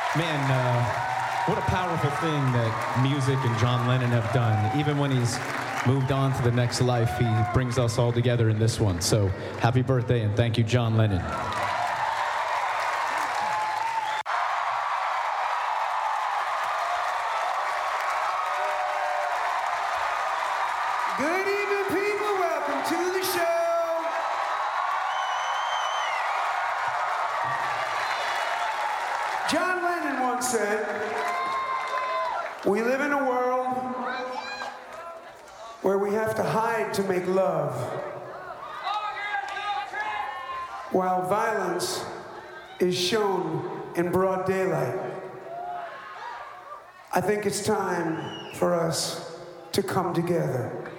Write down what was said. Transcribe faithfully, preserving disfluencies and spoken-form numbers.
Man, uh, what a powerful thing that music and John Lennon have done. Even when he's moved on to the next life, he brings us all together in this one. So happy birthday and thank you, John Lennon. Good evening, people. Welcome to the show. John Lennon once said, "We live in a world where we have to hide to make love, while violence is shown in broad daylight." I think it's time for us to come together.